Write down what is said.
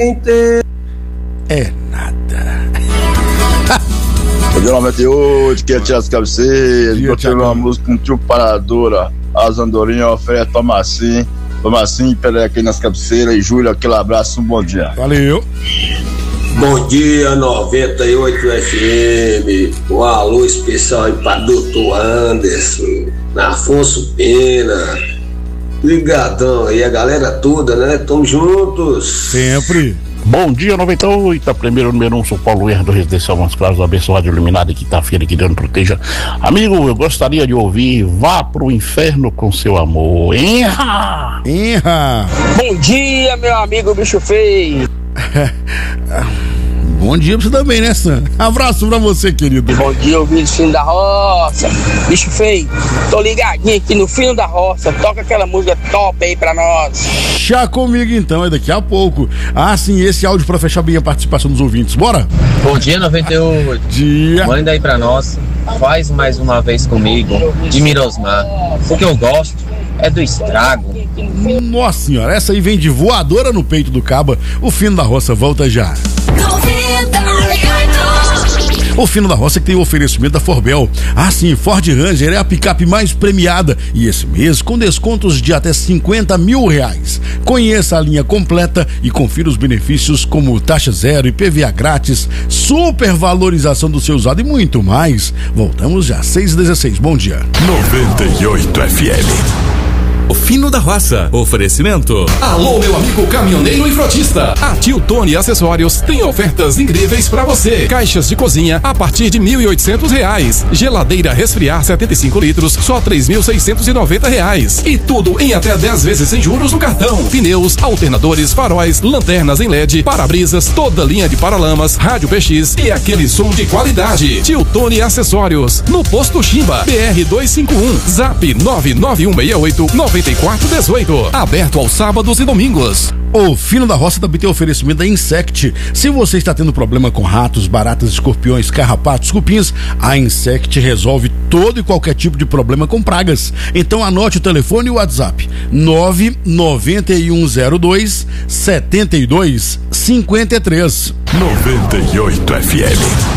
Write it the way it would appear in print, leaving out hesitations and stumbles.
É nada. Dia 98, que tinha as cabeceiras, botei uma música com o tio Paradora, as andorinhas, oferece Tomassim, Pelequei nas cabeceiras e Júlio, aquele abraço, um bom dia. Valeu. Bom dia, 98 FM. Um alô especial aí pra Dr. Anderson, Afonso Pena. Ligadão aí, a galera toda, né? Tamo juntos. Sempre. Bom dia, 98, primeiro número 1, São Paulo R do Residencial Montes Claros, abençoado e iluminado, quinta-feira, que Deus nos proteja. Amigo, eu gostaria de ouvir Vá pro Inferno com Seu Amor. Inha! Bom dia, meu amigo bicho feio. Bom dia pra você também, né, Sam? Abraço pra você, querido. Bom dia, ouvintes Fino da Roça. Bicho feio, tô ligadinho aqui no Fino da Roça. Toca aquela música top aí pra nós. Já comigo então, é daqui a pouco. Ah, sim, esse áudio pra fechar bem a participação dos ouvintes. Bora? Bom dia, 98. Dia. Manda aí pra nós. Faz mais uma vez comigo, de Mirosmar. O que eu gosto é do estrago. Nossa senhora, essa aí vem de voadora no peito do Caba. O Fino da Roça volta já. O Fino da Roça que tem o oferecimento da Forbel. Ah, sim, Ford Ranger é a picape mais premiada e esse mês com descontos de até R$50 mil. Conheça a linha completa e confira os benefícios como taxa zero, IPVA grátis, supervalorização do seu usado e muito mais. Voltamos já, 6h16. Bom dia. 98 FM. O Fino da Roça. Oferecimento. Alô, meu amigo caminhoneiro e frotista. A Tiltone Acessórios tem ofertas incríveis pra você. Caixas de cozinha a partir de R$1.800. Geladeira resfriar 75 litros, só R$3.690. E tudo em até 10 vezes sem juros no cartão. Pneus, alternadores, faróis, lanternas em LED, para-brisas, toda linha de paralamas, rádio PX e aquele som de qualidade. Tiltone Acessórios. No Posto Chimba, BR 251, Zap 99168 9418. Aberto aos sábados e domingos. O Fino da Roça também tem oferecimento da Insect. Se você está tendo problema com ratos, baratas, escorpiões, carrapatos, cupins, a Insect resolve todo e qualquer tipo de problema com pragas. Então anote o telefone e o WhatsApp: 99102 7253. 98 FM.